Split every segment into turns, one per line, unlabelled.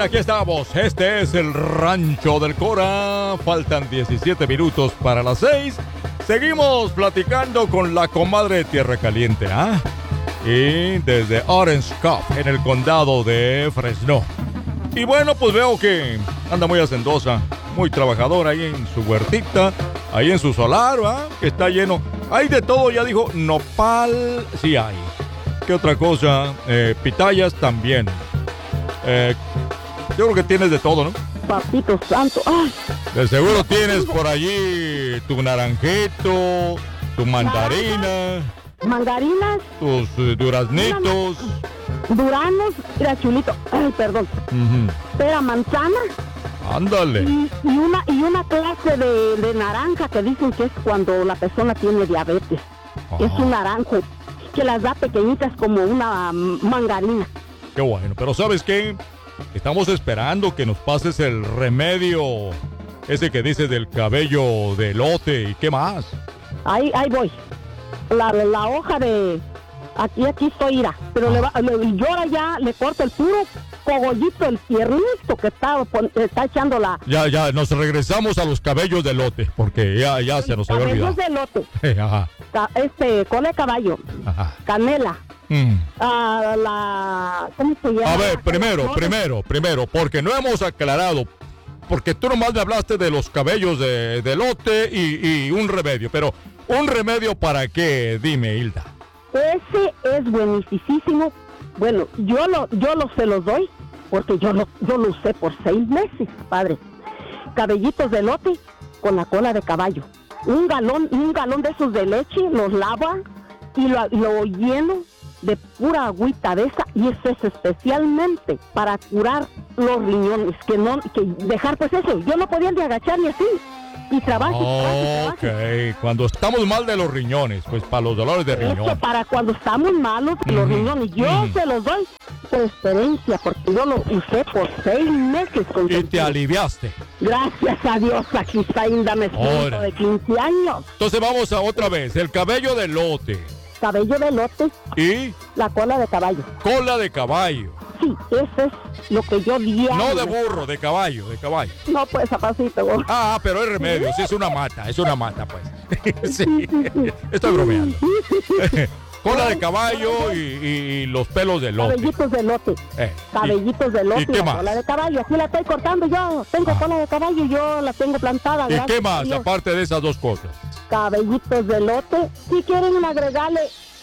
bien, aquí estamos. Este es el Rancho del Cora. Faltan 17 minutos para las 6. Seguimos platicando con la comadre de Tierra Caliente, ¿ah? Y desde Orange County, en el condado de Fresno. Y bueno, pues veo que anda muy hacendosa, muy trabajadora ahí en su huertita, ahí en su solar, ¿ah? Que está lleno. Hay de todo, ya dijo, nopal, sí hay. ¿Qué otra cosa? Pitayas también. Yo creo que tienes de todo, ¿no?
Papito santo, ay.
De seguro tienes por allí tu naranjito, tu mandarina,
Mangarinas,
tus duraznitos.
duranos, mira chulito, ay, perdón. Pera manzana
Ándale.
y una clase de naranja que dicen que es cuando la persona tiene diabetes. Que es un naranjo que las da pequeñitas como una mangarina.
Qué bueno, pero ¿sabes qué? Estamos esperando que nos pases el remedio ese que dices del cabello de elote y qué más.
Ahí voy. La hoja de... Aquí estoy, ira. Pero yo ahora ya le corto el puro cogollito, el tiernito que está echando la...
Ya, nos regresamos a los cabellos de elote, porque ya se nos había olvidado.
Cabellos de elote.
Ajá.
Cola de caballo.
Ajá.
Canela. ¿Cómo se llama?
A ver, primero, porque no hemos aclarado, porque tú nomás me hablaste de los cabellos de elote y un remedio, pero ¿un remedio para qué? Dime, Hilda.
Ese es buenísimo. Bueno, se los doy, porque yo lo usé por 6 meses, padre. Cabellitos de elote con la cola de caballo. Un galón de esos de leche, los lava y lo lleno de pura agüita de esa, y eso es especialmente para curar los riñones, que dejar pues eso, yo no podía ni agachar ni así, y trabajo.
Ok, cuando estamos mal de los riñones, pues para los dolores de riñón.
Eso para cuando estamos malos de los riñones, yo se los doy por experiencia, porque yo lo usé por 6 meses.
Y te aliviaste.
Gracias a Dios, aquí está Hilda, me siento de 15 años.
Entonces vamos a otra vez, el cabello de elote.
Cabello de elote.
¿Y?
La cola de caballo.
Cola de caballo.
Sí, eso es lo que yo diario.
No de burro, de caballo.
No, pues, zapacito.
Pero es remedio, sí, es una mata, pues. Sí, estoy bromeando. Cola de caballo y los pelos de elote.
Cabellitos de elote. Cabellitos de elote.
¿Y qué más?
Cola de caballo, aquí la estoy cortando yo. Tengo cola de caballo y yo la tengo plantada.
¿Y qué más, aparte de esas dos cosas?
Cabellitos de elote. Si quieren agregarle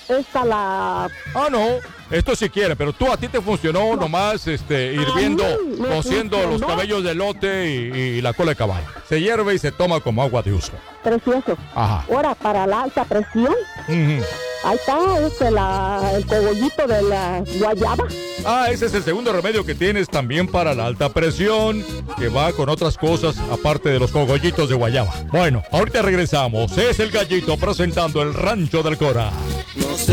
no, esto si quiere, pero a ti te funcionó nomás hirviendo, cociendo los cabellos de elote y la cola de caballo. Se hierve y se toma como agua de uso.
Precioso.
Ajá.
Ahora, para la alta presión, ahí está el cogollito de la guayaba.
Ese es el segundo remedio que tienes también para la alta presión, que va con otras cosas aparte de los cogollitos de guayaba. Bueno, ahorita regresamos. Es el Gallito presentando el Rancho del Cora.